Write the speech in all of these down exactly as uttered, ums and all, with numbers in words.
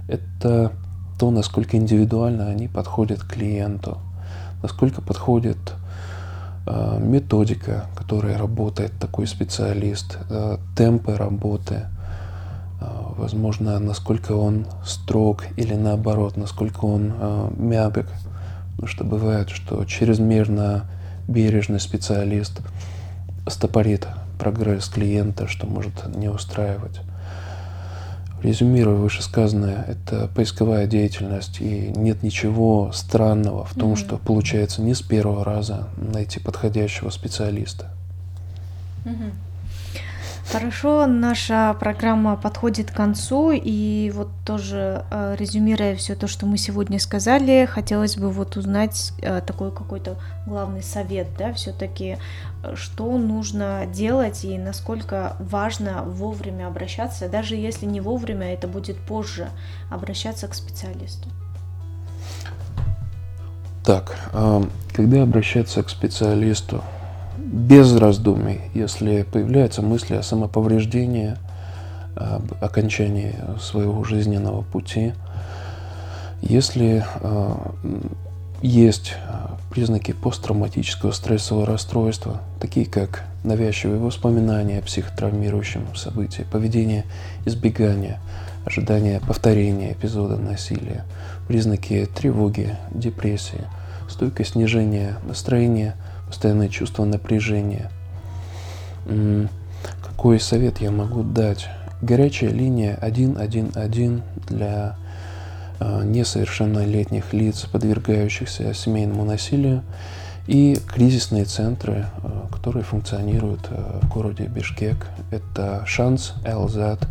это то, насколько индивидуально они подходят к клиенту, насколько подходит э, методика, которой работает такой специалист, э, темпы работы, э, возможно, насколько он строг или наоборот, насколько он э, мягок. Потому что бывает, что чрезмерно бережный специалист стопорит прогресс клиента, что может не устраивать. Резюмируя вышесказанное, это поисковая деятельность, и нет ничего странного в том, mm-hmm. что получается не с первого раза найти подходящего специалиста. Mm-hmm. Хорошо, наша программа подходит к концу, и вот тоже э, резюмируя все то, что мы сегодня сказали, хотелось бы вот узнать э, такой какой-то главный совет, да, все-таки что нужно делать и насколько важно вовремя обращаться, даже если не вовремя, это будет позже, обращаться к специалисту. Так, когда обращаться к специалисту? Без раздумий, если появляются мысли о самоповреждении, об окончании своего жизненного пути, если э, есть признаки посттравматического стрессового расстройства, такие как навязчивые воспоминания о психотравмирующем событии, поведение избегания, ожидание повторения эпизода насилия, признаки тревоги, депрессии, стойкое снижение настроения, постоянное чувство напряжения. Какой совет я могу дать? Горячая линия один один один для несовершеннолетних лиц, подвергающихся семейному насилию, и кризисные центры, которые функционируют в городе Бишкек. Это Шанс, Элзат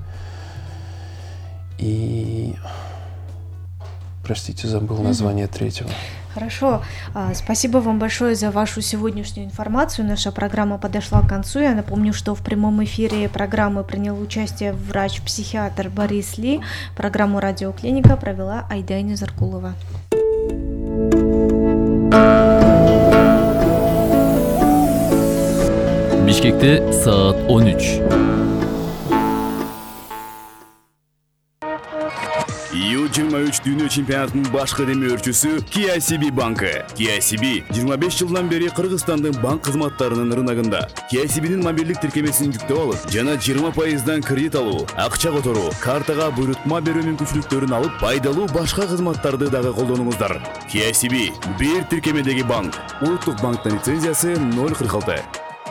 и... Простите, забыл название mm-hmm. третьего. Хорошо. Спасибо вам большое за вашу сегодняшнюю информацию. Наша программа подошла к концу. Я напомню, что в прямом эфире программы принял участие врач-психиатр Борис Ли. Программу «Радиоклиника» провела Айдайна Заркулова. Бишкекте саат он үч. ю жыйырма үч дүйнө чемпионатынын баш кадеми өрчүсү K I C B банкы. K I C B жыйырма беш жылдан бери Кыргызстандын банк кызматтарынын рыногунда. K I C B'нин мобилдик тиркемесин жүктөп алып, жана жыйырма пайыздан кредит алуу, акча которуу, картага буйрутма берүү мүмкүнчүлүктөрүн алып, пайдалуу башка кызматтарды дагы колдонуңуздар. K I C B бир тиркемедеги банк. Улуттук банктын лицензиясы ноль кырк алты.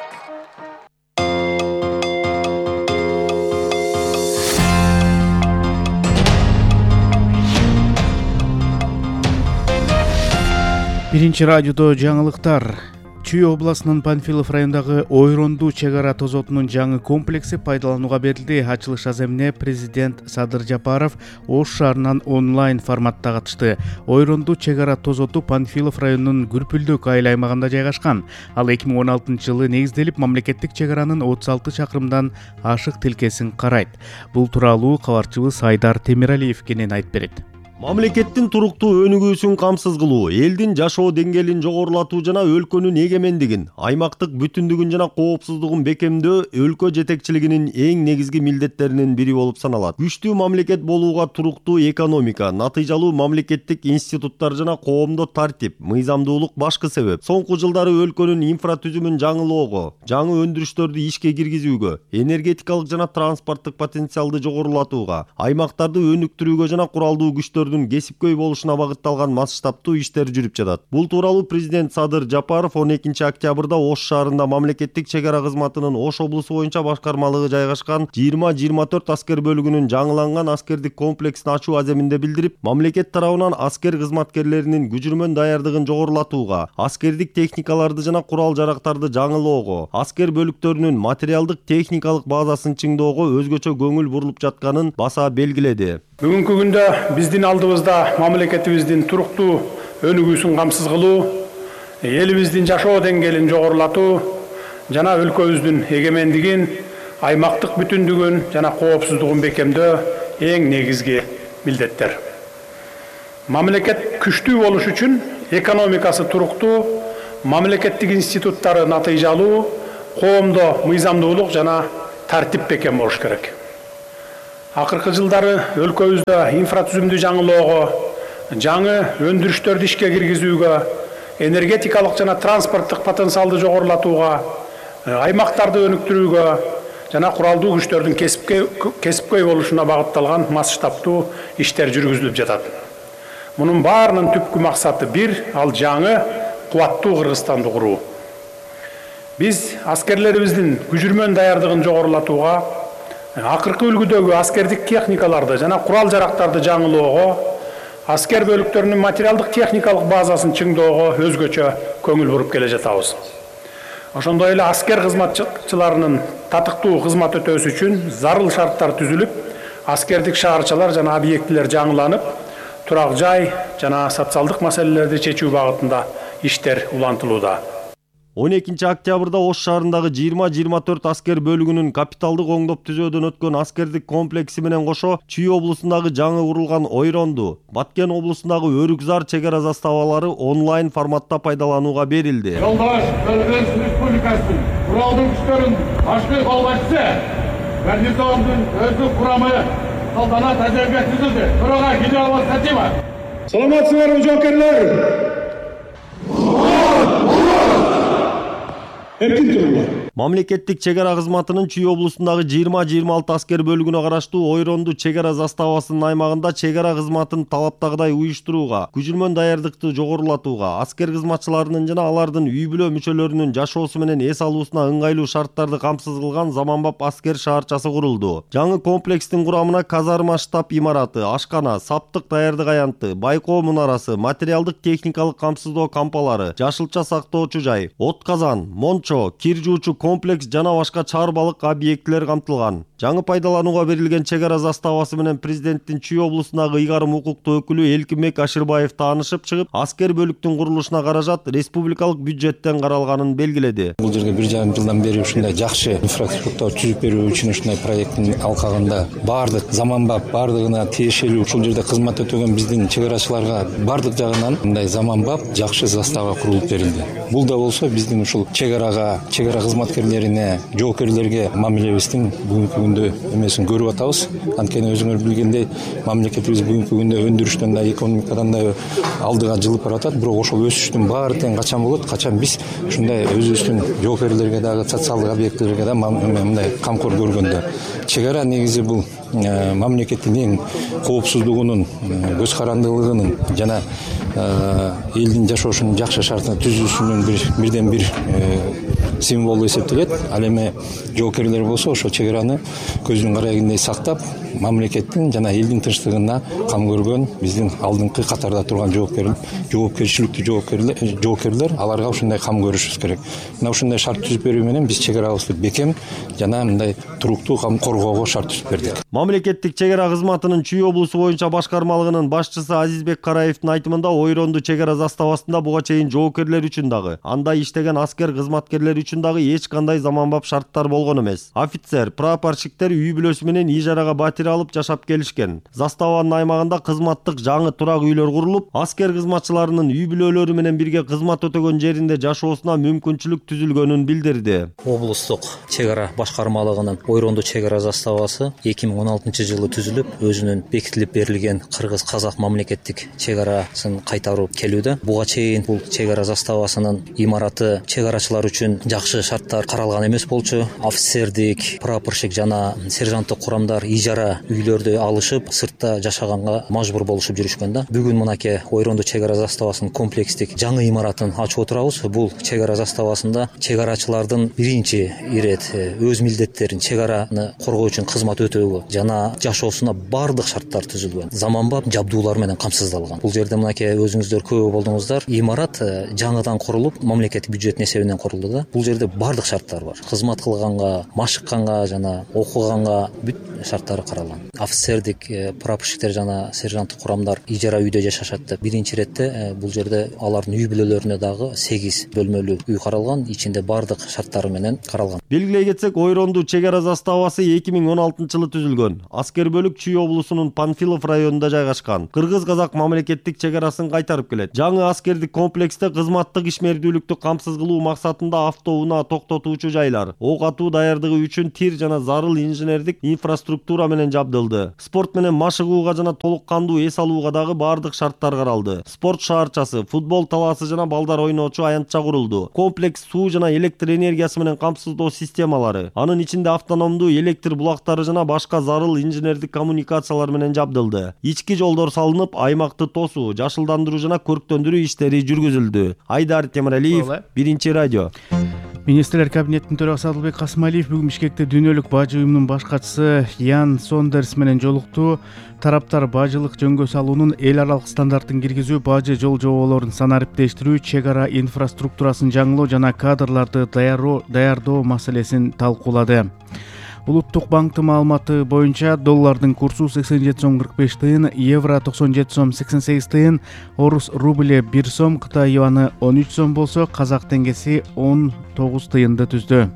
Биринчи радиодо жаңылыктар. Чүй областынын Панфилов районундагы Ойронду чек ара тозотунун жаңы комплекси пайдаланууга берилди. Ачылыш аземине президент Садыр Жапаров Ош шаарынан онлайн форматта катышты. Ойронду чек ара тозоту Панфилов районунун Күрпүлдөк айыл аймагында жайгашкан. Ал эки миң он алтынчы жылы негизделип, мамлекеттик чек аранын отуз алты чакырымдан ашык тилкесин карайт. Бул тууралуу кабарчыбыз Айдар Темиралиев кенен айтып берет. Мамлекеттин туруктуу өнүгүүсүн камсыз кылуу, элдин жашоо деңгээлин жогорулатуу жана өлкөнүн эгемендигин, аймактык бүтүндүгүн жана коопсуздугун бекемдөө өлкө жетекчилигинин эң негизги милдеттеринин бири болуп саналат. Күчтүү мамлекет болууга туруктуу экономика, натыйжалуу мамлекеттик институттар жана коомдо тартип, мыйзамдуулук башкы себеп. Соңку жылдары өлкөнүн инфратүзүмүн жаңылоого, жаңы өндүрүштөрдү ишке киргизүүгө, энергетикалык жана транспорттук потенциалды жогорулатууга, аймактарды өнүктүрүүгө жана куралдуу күчтөр кесипкөй болушуна багытталган масштабтуу иштер жүрүп жатат. Бул тууралуу президент Садыр Жапаров он экинчи октябрда Ош шаарында мамлекеттик чек ара кызматынын Ош облусу боюнча башкармалыгы жайгашкан жыйырма жыйырма төрт аскер бөлүгүнүн жаңыланган аскердик комплексин ачуу аземинде билдирип, мамлекет тарабынан аскер кызматкерлеринин күжүрмөн даярдыгын жогорулатууга, аскердик техникаларды жана курал жарактарды жаңылоого, аскер бөлүктөрүнүн материалдык техникалык базасын чыңдоого өзгөчө көңүл бурулуп жатканын баса белгиледи. Бүгүнкү күндө биздин алдыбызда мамлекетибиздин туруктуу өнүгүүсүн камсыз кылуу, элибиздин жашоо деңгээлин жогорулатуу жана өлкөбүздүн эгемендигин, аймактык бүтүндүгүн жана коопсуздугун бекемдөө эң негизги милдеттер. Мамлекет күчтүү болуш үчүн экономикасы туруктуу, мамлекеттик институттары натыйжалуу, коомдо мыйзамдуулук жана тартип бекем болуш керек. акыркы жылдары өлкөбүздө инфратүзүмдү жаңылоого, жаңы өндүрүштөрдү ишке киргизүүгө, энергетикалык жана транспорттук потенциалды жогорулатууга, аймактарды өнүктүрүүгө жана куралдуу күчтөрдүн кесипкөй болушуна багытталган масштабтуу иштер жүргүзүлүп жатат. Мунун баарынын түпкү максаты бир, ал жаңы кубаттуу Кыргызстанды куруу. Биз аскерлерибиздин күжүрмөн даярдыгын жогорулатууга, акыркы үлгүдөгү аскердик техникаларды жана курал жарактарды жаңылоого, аскер бөлүктөрүнүн материалдык техникалык базасын чыңдоого өзгөчө көңүл буруп келе жатабыз. Ошондой эле аскер кызматчыларынын татыктуу кызмат өтөөсү үчүн зарыл шарттар түзүлүп, аскердик шаарчалар жана объектилер жаңыланып, турак жай жана социалдык маселелерди чечүү багытында иштер улантылууда. он экинчи октябрда Ош шаарындагы жыйырма жыйырма төрт аскер бөлүгүнүн капиталдык оңдоп түзөөдөн өткөн аскердик комплекси менен кошо Чүй облусундагы жаңы курулган Ойронду, Баткен облусундагы Өрүкзар чек ара заставалары онлайн форматта пайдаланууга берилди. Жолдош Кыргыз Республикасынын куралдуу күчтөрүнүн башкы колбашчысы гарнизондун өздүк курамы салтанат азерге түзүлдү. Төрага Гидеова Сатима. Саламатсыздарбы жоокерлер? Мамлекеттик чек ара кызматынын Чүй облусундагы жыйырма жыйырма алты аскер бөлүгүнө караштуу Ойронду чек ара заставасынын аймагында чек ара кызматын талаптагыдай уюштурууга, күжүрмөн даярдыкты жогорулатууга, аскер кызматчыларынын жана алардын үй бүлө мүчөлөрүнүн жашоосу менен эс алуусуна ыңгайлуу шарттарды камсыз кылган заманбап аскер шаарчасы курулду. Жаңы комплекстин курамына казарма штаб имараты, ашкана, саптык даярдык аянты, байкоо мунарасы, материалдык техникалык камсыздоо кампалары, жашылча сактоочу жай, от казан, мончо, кир жуучу комплекс жана башка чарбалык объектилер камтылган. Жаңы пайдаланууга берилген чек ара заставасы менен президенттин Чүй облусундагы ыйгарым укуктуу өкүлү Элкинбек Ашырбаев таанышып чыгып, аскер бөлүктүн курулушуна каражат республикалык бюджеттен каралганын белгиледи. Бул жерге бир жарым жылдан бери ушундай жакшы инфраструктура түзүп берүү үчүн ушундай проекттин алкагында баардык заманбап, баардыгына тиешелүү ушул жерде кызмат өтөгөн биздин чек арачыларга баардык жагынан мындай заманбап, жакшы застава курулуп берилди. Бул да болсо биздин ушул чек арага, чек ара кызматкерлерине, жоокерлерге мамилебиздин бүгүнкү күндө эмесин көрүп атабыз. Анткени өзүңөр билгендей, мамлекетибиз бүгүнкү күндө өндүрүштөн да, экономикадан да алдыга жылып баратат. Бирок ошол өсүштүн баары тең качан болот? Качан биз ушундай өзүбүздүн жоокерлерге дагы, социалдык объектилерге да мындай камкор көргөндө. Чек ара негизи бул мамлекеттин эң коопсуздугунун, көз карандылыгынын жана элдин жашоосунун жакшы шартын түзүүсүнүн бирден бир символу эсептелет. Ал эми жоокерлер болсо ошо чек араны көздүн карайгындай сактап, мамлекеттин жана элдин тынчтыгына кам көргөн биздин алдыңкы катарда турган жоокерлер, жоопкерчиликтүү жоокерлер, жоокерлер аларга ушундай кам көрүшүбүз керек. Мына ушундай шарт түзүп берүү менен биз чек арабызды бекем жана мындай туруктуу кам коргоого шарт түзүп бердик. Мамлекеттик чек ара кызматынын Чүй облусу боюнча башкармалыгынын башчысы Азизбек Караевдин айтымында Ойронду чек ара заставасында буга чейин жоокерлер үчүн дагы, анда иштеген аскер кызматкерлери үчүн дагы эч кандай заманбап шарттар болгон эмес. Офицер, прапорщиктер үй бүлөсү менен ижарага батир алып жашап келишкен. Заставанын аймагында кызматтык жаңы турак үйлөр курулуп, аскер кызматчыларынын үй бүлөлөрү менен бирге кызмат өтөгөн жеринде жашоосуна мүмкүнчүлүк түзүлгөнүн билдирди. Облустук чек ара башкармалыгынын Ойронду чек ара заставасы эки миң он алтынчы жылы түзүлүп, өзүнүн бекитилип берилген кыргыз-казак мамлекеттик чек арасын кайтарып келүүдө. Буга чейин бул чек ара заставасынын имараты чек арачылар үчүн жакшы шарттар каралган эмес болчу. Офицердик, прапорщик жана сержанттык курамдар ижара үйлөрдү алышып, сыртта жашаганга мажбур болушуп жүрүшкөн да. Бүгүн мынакей Ойронду чек ара заставасынын комплекстик жаңы имаратын ачып отурабыз. Бул чек ара заставасында чек арачылардын биринчи ирет өз милдеттерин, чек араны коргоо үчүн кызмат өтөөгө жана жашоосуна баардык шарттар түзүлгөн. Заманбап жабдуулар менен камсыздалган. Бул жерде мынакей өзүңүздөр көп болдуңуздар. Имарат жаңыдан курулуп, мамлекеттик бюджеттин эсебинен курулду да. Бул жерде баардык шарттар бар. Кызмат кылганга, машыкканга жана окуганга бүт шарттары каралган. Офицердик, прапорщиктер жана сержанттык курамдар ижара үйдө жашашат деп биринчи иретте бул жерде алардын үй бүлөлөрүнө дагы сегиз бөлмөлүү үй каралган, ичинде баардык шарттары менен каралган. Белгилей кетсек, Ойронду чек ара заставасы эки миң он алтынчы жылы түзүлгөн. Аскер бөлүк Чүй облусунун Панфилов районунда жайгашкан. Кыргыз-казак мамлекеттик чек арасын кайтарып келет. Жаңы аскердик комплексте кызматтык ишмердүүлүктү камсыз кылуу максатында автоунаа токтотуучу жайлар, ок атуу даярдыгы үчүн тир жана зарыл инженердик инфраструктура менен жабдылды. Спорт менен машыгууга жана толук кандуу эс алууга дагы бардык шарттар каралды. Спорт шаарчасы, футбол талаасы жана балдар ойноочу аянтча курулду. Комплекс суу жана электр энергиясы менен камсыздоо системалары, анын ичинде автономдуу электр булактары жана башка зарыл инженердик коммуникациялар менен жабдылды. Ички жолдор салынып, аймакты тосуу, жашылдандыруу жана көрктөндүрүү иштери жүргүзүлдү. Айдар Темиралиев, Биринчи радио. Министрлер кабинетинин төрагасы Адылбек Касымалиев бүгүн Бишкекте дүйнөлүк бажы уюмунун башкачысы Ян Сондерс менен жолукту. Тараптар бажылык жөнгө салуунун эл аралык стандарттын киргизүү, бажы жол жоболорун санариптештирүү, чек ара инфраструктурасын жаңылоо жана кадрларды даярдоо маселесин талкуулады. Улуттук банктын маалыматы боюнча доллардын курсу сексен жети сом кырк беш тыйын, евро токсон жети сом сексен сегиз тыйын, орус рубле бир сом, Кытай юаны он үч сом болсо, казак теңгеси он тогуз тыйынды түздү.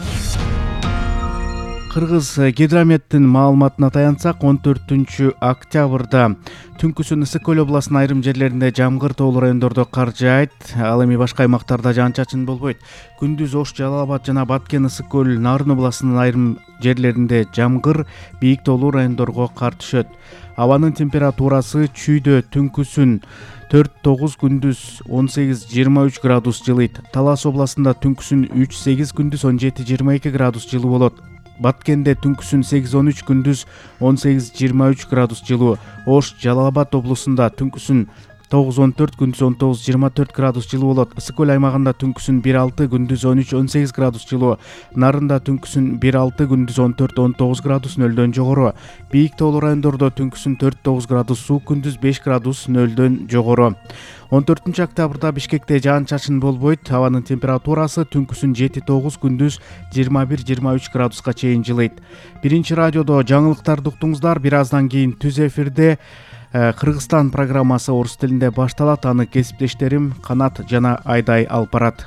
Кыргыз гидрометтин маалыматына таянсак, он төртүнчү октябрда түнкүсүн Ысык көл областынын айрым жерлеринде жамгыр, тоолуу райондордо кар жаайт, ал эми башка аймактарда жаан-чачын болбойт. Күндүз Ош, Жалал Абад жана Баткен, Ысык көл, Нарын областынын айрым жерлеринде жамгыр, бийик тоолуу райондорго кар түшөт. Абанын температурасы чүйдө түнкүсүн төрт тогуз, күндүз он сегиз жыйырма үч градус жылыйт. Талас областында түнкүсүн үч сегиз, күндүз он жети жыйырма эки градус жылуу болот. Баткенде түнкүсүн сегиз он үч, күндүз он сегиз жыйырма үч градус жылуу. Ош, Жалал Абад облусунда түнкүсүн тогуз он төрт, күндүз он тогуз жыйырма төрт градус жылуу болот. Ысык көл аймагында түнкүсүн бир алты, күндүз он үч он сегиз градус жылуу. Нарында түнкүсүн бир алты, күндүз он төрт он тогуз градус нөлдөн жогору. Бийик тоолуу райондордо түнкүсүн төрт тогуз градус суук, күндүз беш градус нөлдөн жогору. он төртүнчү октябрда Бишкекте жаан-чачын болбойт. Абанын температурасы түнкүсүн жети тогуз, күндүз жыйырма бир жыйырма үч градуска чейин жылыйт. Биринчи радиодо жаңылыктарды уктуңуздар. Бир аздан кийин түз эфирде Кыргызстан программасы орус тилинде башталат. Аны кесиптештерим Канат жана Айдай алып барат.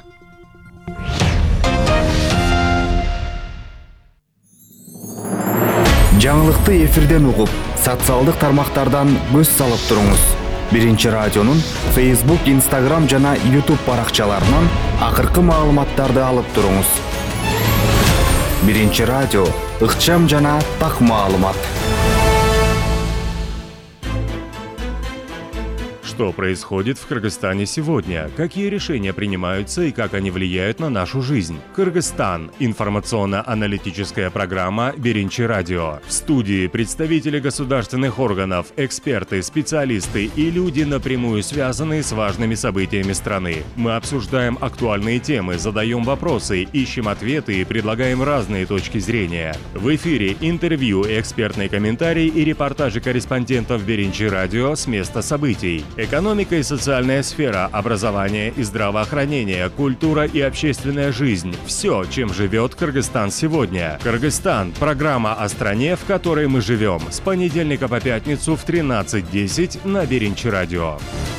Жаңылыкты эфирден угуп, социалдык тармактардан көз салып туруңуз. Биринчи радионун Facebook, Instagram жана YouTube баракчаларынан акыркы маалыматтарды алып туруңуз. Биринчи радио, ыкчам жана так маалымат. Что происходит в Кыргызстане сегодня? Какие решения принимаются и как они влияют на нашу жизнь? Кыргызстан. Информационно-аналитическая программа «Биринчи радио». В студии представители государственных органов, эксперты, специалисты и люди, напрямую связанные с важными событиями страны. Мы обсуждаем актуальные темы, задаем вопросы, ищем ответы и предлагаем разные точки зрения. В эфире интервью, экспертные комментарии и репортажи корреспондентов «Биринчи радио» с места событий. Экономика и социальная сфера, образование и здравоохранение, культура и общественная жизнь – все, чем живет Кыргызстан сегодня. Кыргызстан – программа о стране, в которой мы живем. С понедельника по пятницу в тринадцать десять на Биринчи радио.